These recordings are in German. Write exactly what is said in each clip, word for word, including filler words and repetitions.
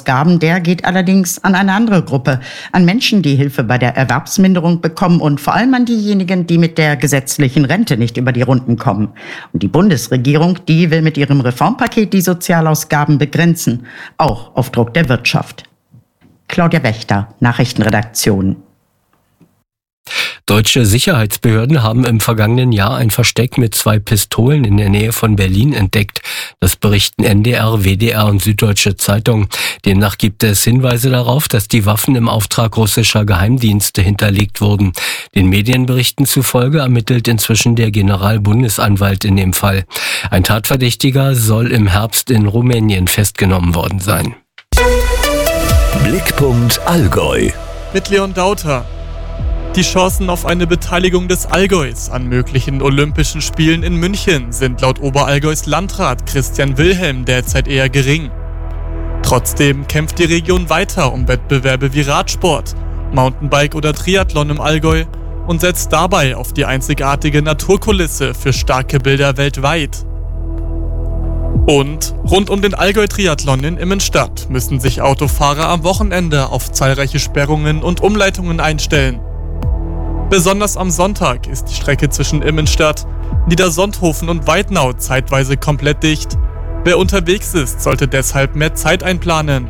Sozialausgaben, der geht allerdings an eine andere Gruppe, an Menschen, die Hilfe bei der Erwerbsminderung bekommen und vor allem an diejenigen, die mit der gesetzlichen Rente nicht über die Runden kommen. Und die Bundesregierung, die will mit ihrem Reformpaket die Sozialausgaben begrenzen, auch auf Druck der Wirtschaft. Claudia Wächter, Nachrichtenredaktion. Deutsche Sicherheitsbehörden haben im vergangenen Jahr ein Versteck mit zwei Pistolen in der Nähe von Berlin entdeckt. Das berichten N D R, W D R und Süddeutsche Zeitung. Demnach gibt es Hinweise darauf, dass die Waffen im Auftrag russischer Geheimdienste hinterlegt wurden. Den Medienberichten zufolge ermittelt inzwischen der Generalbundesanwalt in dem Fall. Ein Tatverdächtiger soll im Herbst in Rumänien festgenommen worden sein. Blickpunkt Allgäu. Mit Leon Dauter. Die Chancen auf eine Beteiligung des Allgäus an möglichen Olympischen Spielen in München sind laut Oberallgäus Landrat Christian Wilhelm derzeit eher gering. Trotzdem kämpft die Region weiter um Wettbewerbe wie Radsport, Mountainbike oder Triathlon im Allgäu und setzt dabei auf die einzigartige Naturkulisse für starke Bilder weltweit. Und rund um den Allgäu-Triathlon in Immenstadt müssen sich Autofahrer am Wochenende auf zahlreiche Sperrungen und Umleitungen einstellen. Besonders am Sonntag ist die Strecke zwischen Immenstadt, Niedersonthofen und Weidnau zeitweise komplett dicht. Wer unterwegs ist, sollte deshalb mehr Zeit einplanen.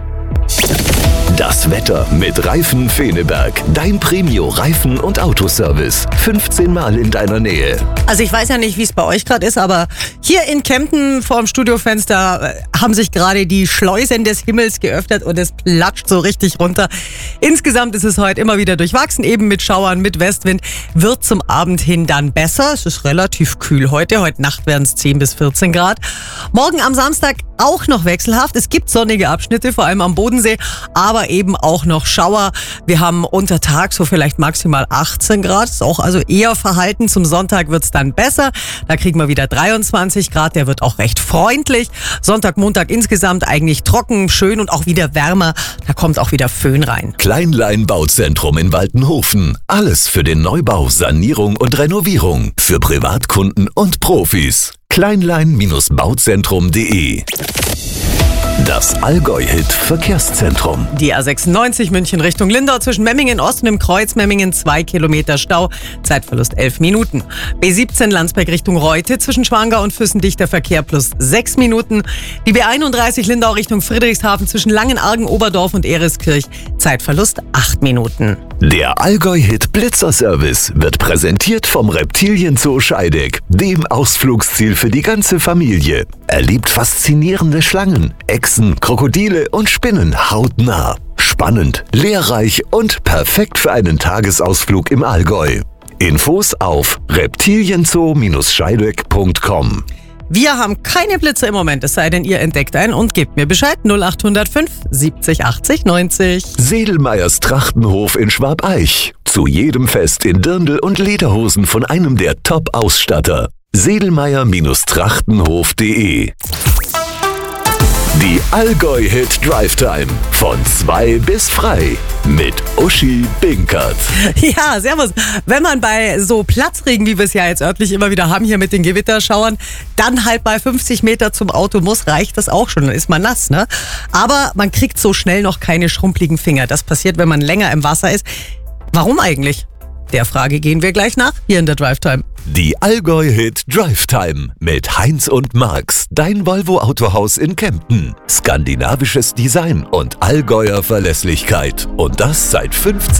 Das Wetter mit Reifen Feneberg. Dein Premio-Reifen- und Autoservice. fünfzehn Mal in deiner Nähe. Also ich weiß ja nicht, wie es bei euch gerade ist, aber hier in Kempten vor dem Studiofenster haben sich gerade die Schleusen des Himmels geöffnet und es platscht so richtig runter. Insgesamt ist es heute immer wieder durchwachsen, eben mit Schauern, mit Westwind. Wird zum Abend hin dann besser. Es ist relativ kühl heute. Heute Nacht werden es zehn bis vierzehn Grad. Morgen am Samstag auch noch wechselhaft. Es gibt sonnige Abschnitte, vor allem am Bodensee, aber eben auch noch Schauer. Wir haben unter Tag so vielleicht maximal achtzehn Grad. Ist auch also eher verhalten. Zum Sonntag wird's dann besser. Da kriegen wir wieder dreiundzwanzig Grad. Der wird auch recht freundlich. Sonntag, Montag insgesamt eigentlich trocken, schön und auch wieder wärmer. Da kommt auch wieder Föhn rein. Kleinlein Bauzentrum in Waltenhofen. Alles für den Neubau, Sanierung und Renovierung. Für Privatkunden und Profis. kleinlein Bauzentrum punkt de. Das Allgäu-Hit-Verkehrszentrum. Die A sechsundneunzig München Richtung Lindau zwischen Memmingen Ost und dem Kreuz Memmingen zwei Kilometer Stau, Zeitverlust elf Minuten. B siebzehn Landsberg Richtung Reute zwischen Schwangau und Füssendichter Verkehr plus sechs Minuten. Die B einunddreißig Lindau Richtung Friedrichshafen zwischen Langenargen, Oberdorf und Ereskirch, Zeitverlust acht Minuten. Der Allgäu-Hit Blitzerservice wird präsentiert vom Reptilienzoo Scheideck, dem Ausflugsziel für die ganze Familie. Erlebt faszinierende Schlangen, Echsen, Krokodile und Spinnen hautnah. Spannend, lehrreich und perfekt für einen Tagesausflug im Allgäu. Infos auf reptilienzoo Scheideck punkt com. Wir haben keine Blitze im Moment, es sei denn, ihr entdeckt einen und gebt mir Bescheid. null acht null fünf siebzig achtzig neunzig. Sedelmeyers Trachtenhof in Schwabeich. Zu jedem Fest in Dirndl und Lederhosen von einem der Top-Ausstatter. sedelmeyer Trachtenhof punkt de. Die Allgäu-Hit Drive Time von zwei bis frei mit Uschi Binkert. Ja, servus. Wenn man bei so Platzregen, wie wir es ja jetzt örtlich immer wieder haben, hier mit den Gewitterschauern, dann halt bei fünfzig Meter zum Auto muss, reicht das auch schon, dann ist man nass, ne? Aber man kriegt so schnell noch keine schrumpeligen Finger. Das passiert, wenn man länger im Wasser ist. Warum eigentlich? Der Frage gehen wir gleich nach, hier in der Drive Time. Die Allgäu-Hit Drive Time mit Heinz und Max, dein Volvo-Autohaus in Kempten. Skandinavisches Design und Allgäuer Verlässlichkeit. Und das seit fünfzehn